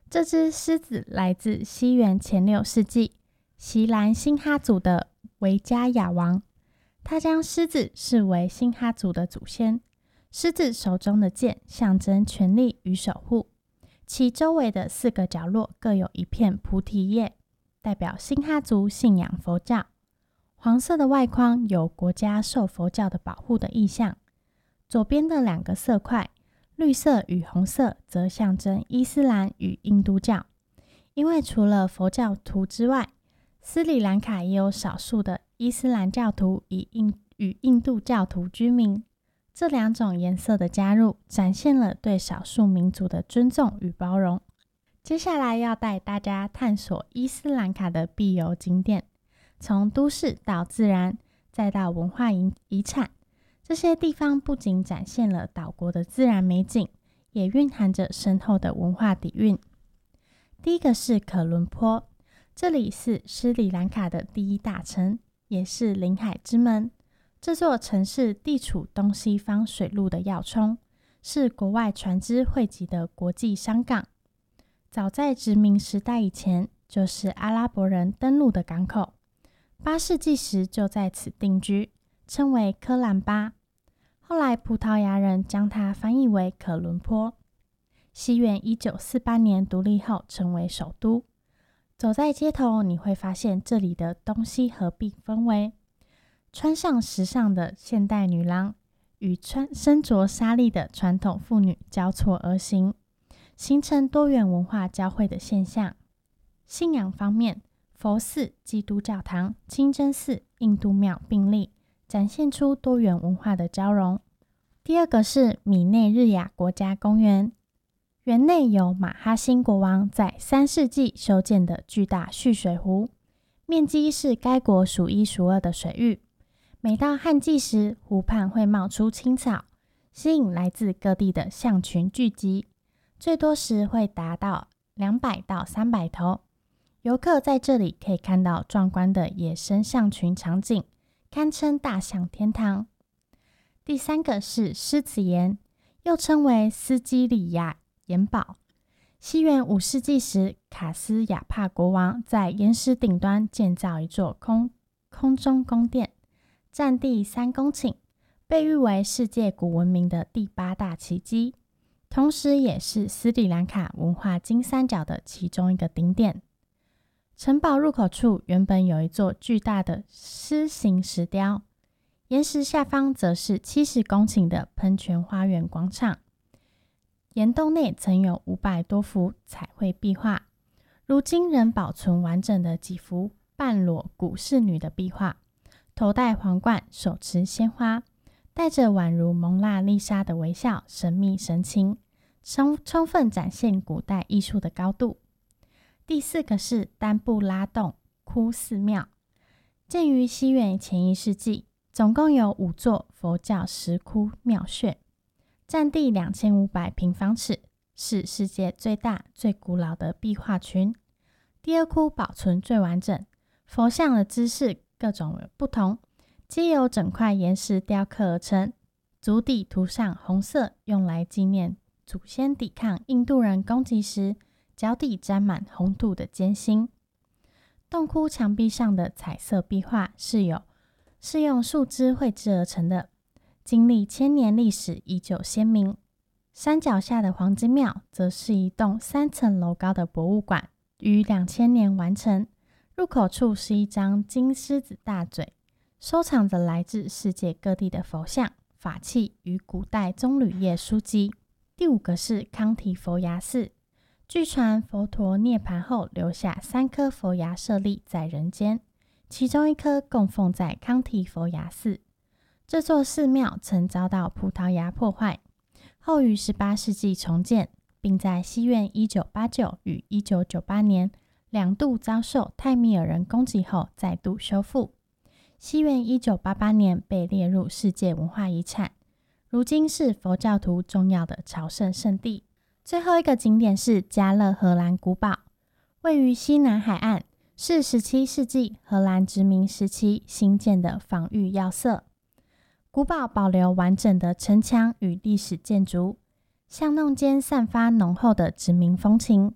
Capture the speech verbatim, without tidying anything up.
这只狮子来自西元前六世纪锡兰辛哈族的维加亚王，他将狮子视为辛哈族的祖先。狮子手中的剑象征权力与守护，其周围的四个角落各有一片菩提叶，代表辛哈族信仰佛教。黄色的外框有国家受佛教的保护的意象，左边的两个色块绿色与红色则象征伊斯兰与印度教，因为除了佛教徒之外，斯里兰卡也有少数的伊斯兰教徒与印与印度教徒居民。这两种颜色的加入，展现了对少数民族的尊重与包容。接下来要带大家探索伊斯兰卡的必游景点，从都市到自然，再到文化遗产。这些地方不仅展现了岛国的自然美景，也蕴含着深厚的文化底蕴。第一个是可伦坡，这里是斯里兰卡的第一大城，也是临海之门。这座城市地处东西方水路的要冲，是国外船只汇集的国际商港。早在殖民时代以前，就是阿拉伯人登陆的港口。八世纪时就在此定居，称为科兰巴。后来葡萄牙人将它翻译为可伦坡。西元一九四八年独立后成为首都。走在街头，你会发现这里的东西合璧氛围，穿上时尚的现代女郎与穿身着纱丽的传统妇女交错而行，形成多元文化交汇的现象。信仰方面，佛寺、基督教堂、清真寺、印度庙并立，展现出多元文化的交融。第二个是米内日亚国家公园，园内有马哈辛国王在三世纪修建的巨大蓄水湖，面积是该国数一数二的水域。每到旱季时，湖畔会冒出青草，吸引来自各地的象群聚集，最多时会达到两百到三百头。游客在这里可以看到壮观的野生象群场景，堪称大象天堂。第三个是狮子岩，又称为斯基里亚岩堡。西元五世纪时，卡斯亚帕国王在岩石顶端建造一座空空中宫殿，占地三公顷，被誉为世界古文明的第八大奇迹，同时也是斯里兰卡文化金三角的其中一个顶点。城堡入口处原本有一座巨大的狮形石雕，岩石下方则是七十公顷的喷泉花园广场。岩洞内曾有五百多幅彩绘壁画，如今仍保存完整的几幅半裸古侍女的壁画，头戴皇冠，手持鲜花，带着宛如蒙娜丽莎的微笑，神秘神情，充充分展现古代艺术的高度。第四个是丹布拉洞窟寺庙，建于西元前一世纪，总共有五座佛教石窟庙穴，占地两千五百平方尺，是世界最大最古老的壁画群。第二窟保存最完整，佛像的姿势各种不同，皆由整块岩石雕刻而成，足底涂上红色，用来纪念祖先抵抗印度人攻击时脚底沾满红土的艰辛。洞窟墙壁上的彩色壁画是有是用树枝绘制而成的，经历千年历史依旧鲜明。山脚下的黄金庙则是一栋三层楼高的博物馆，于两千年完成。入口处是一张金狮子大嘴，收藏着来自世界各地的佛像、法器与古代棕榈叶书籍。第五个是康提佛牙寺，据传佛陀涅槃后留下三颗佛牙舍利在人间，其中一颗供奉在康提佛牙寺。这座寺庙曾遭到葡萄牙破坏，后于十八世纪重建，并在西元一九八九与一九九八年两度遭受泰米尔人攻击后再度修复。西元一九八八年被列入世界文化遗产，如今是佛教徒重要的朝圣圣地。最后一个景点是加勒荷兰古堡，位于西南海岸，是十七世纪荷兰殖民时期兴建的防御要塞。古堡保留完整的城墙与历史建筑，巷弄间散发浓厚的殖民风情。